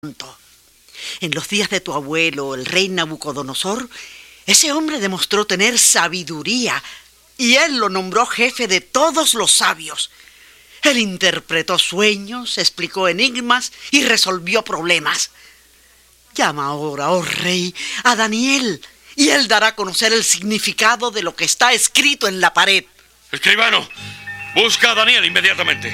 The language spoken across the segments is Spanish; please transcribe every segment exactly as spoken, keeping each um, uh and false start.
En los días de tu abuelo, el rey Nabucodonosor, ese hombre demostró tener sabiduría y él lo nombró jefe de todos los sabios. Él interpretó sueños, explicó enigmas y resolvió problemas. Llama ahora, oh rey, a Daniel y él dará a conocer el significado de lo que está escrito en la pared. Escribano, busca a Daniel inmediatamente.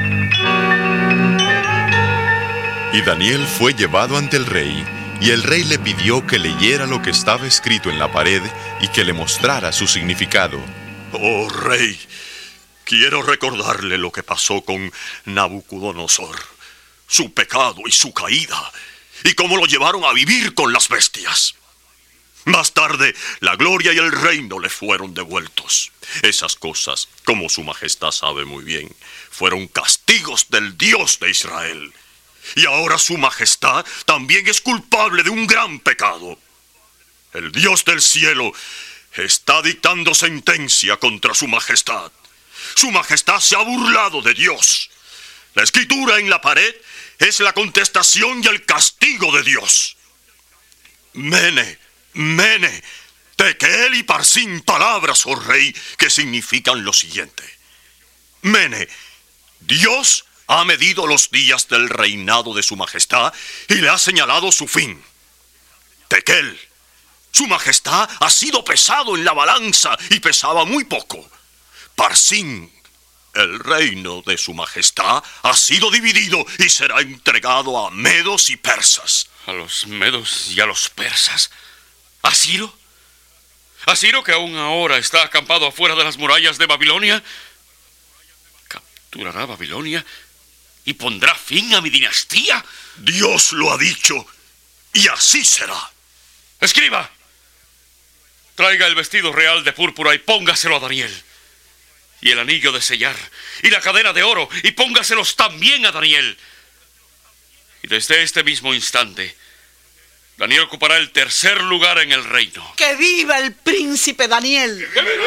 Y Daniel fue llevado ante el rey, y el rey le pidió que leyera lo que estaba escrito en la pared y que le mostrara su significado. Oh rey, quiero recordarle lo que pasó con Nabucodonosor, su pecado y su caída, y cómo lo llevaron a vivir con las bestias. Más tarde, la gloria y el reino le fueron devueltos. Esas cosas, como su majestad sabe muy bien, fueron castigos del Dios de Israel. Y ahora su majestad también es culpable de un gran pecado. El Dios del cielo está dictando sentencia contra su majestad. Su majestad se ha burlado de Dios. La escritura en la pared es la contestación y el castigo de Dios. Mene, Mene, Tekel y Parsin, palabras, oh rey, que significan lo siguiente. Mene, Dios ha medido los días del reinado de su majestad y le ha señalado su fin. Tekel, su majestad ha sido pesado en la balanza y pesaba muy poco. Parsin, el reino de su majestad ha sido dividido y será entregado a medos y persas. ¿A los medos y a los persas? ¿A Ciro? ¿A Ciro, que aún ahora está acampado afuera de las murallas de Babilonia? ¿Capturará Babilonia y pondrá fin a mi dinastía? Dios lo ha dicho, y así será. ¡Escriba! Traiga el vestido real de púrpura y póngaselo a Daniel. Y el anillo de sellar, y la cadena de oro, y póngaselos también a Daniel. Y desde este mismo instante, Daniel ocupará el tercer lugar en el reino. ¡Que viva el príncipe Daniel!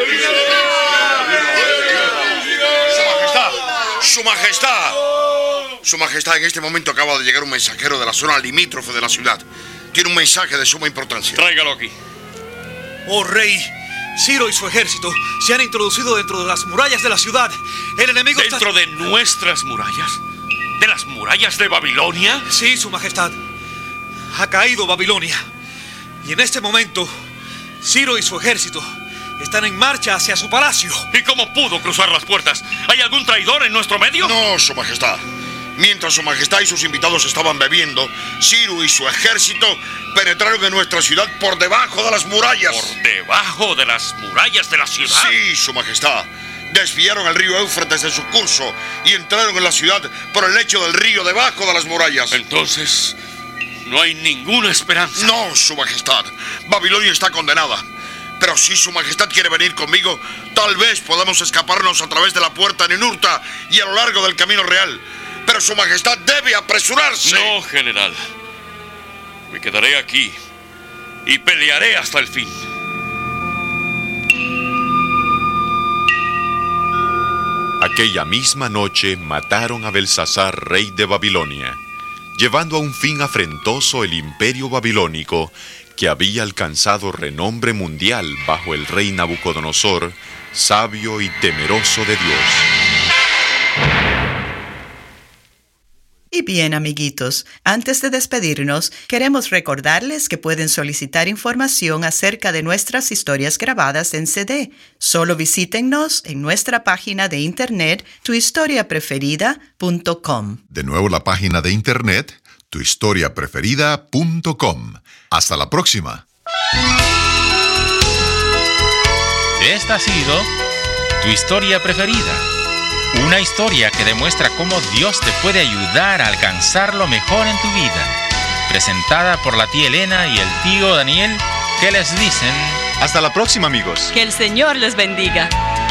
¡Su majestad! ¡Su majestad! Su majestad, en este momento acaba de llegar un mensajero de la zona limítrofe de la ciudad. Tiene un mensaje de suma importancia. Tráigalo aquí. Oh rey, Ciro y su ejército se han introducido dentro de las murallas de la ciudad. El enemigo ¿Dentro está... de nuestras murallas? ¿De las murallas de Babilonia? Sí, su majestad. Ha caído Babilonia. Y en este momento, Ciro y su ejército están en marcha hacia su palacio. ¿Y cómo pudo cruzar las puertas? ¿Hay algún traidor en nuestro medio? No, su majestad. Mientras su majestad y sus invitados estaban bebiendo, Ciro y su ejército penetraron en nuestra ciudad por debajo de las murallas. ¿Por debajo de las murallas de la ciudad? Sí, su majestad. Desviaron el río Éufrates de su curso y entraron en la ciudad por el lecho del río debajo de las murallas. Entonces, no hay ninguna esperanza. No, su majestad. Babilonia está condenada. Pero si su majestad quiere venir conmigo, tal vez podamos escaparnos a través de la puerta Ninurta y a lo largo del camino real. Pero su majestad debe apresurarse. No, general. Me quedaré aquí y pelearé hasta el fin. Aquella misma noche mataron a Belsasar, rey de Babilonia, llevando a un fin afrentoso el imperio babilónico, que había alcanzado renombre mundial bajo el rey Nabucodonosor, sabio y temeroso de Dios. Y bien, amiguitos, antes de despedirnos, queremos recordarles que pueden solicitar información acerca de nuestras historias grabadas en C D. Solo visítennos en nuestra página de internet, tu historia preferida punto com. De nuevo la página de internet, tu historia preferida punto com. Hasta la próxima. Esta ha sido Tu Historia Preferida. Una historia que demuestra cómo Dios te puede ayudar a alcanzar lo mejor en tu vida. Presentada por la tía Elena y el tío Daniel, que les dicen... Hasta la próxima, amigos. Que el Señor les bendiga.